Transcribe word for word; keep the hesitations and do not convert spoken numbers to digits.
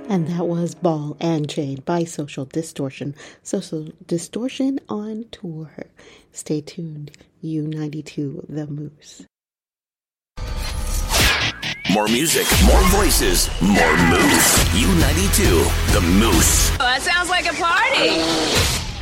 And that was Ball and Chain by Social Distortion. Social Distortion on tour. Stay tuned. U ninety-two, The Moose. More music, more voices, more moose. U ninety-two, The Moose. Oh, that sounds like a party.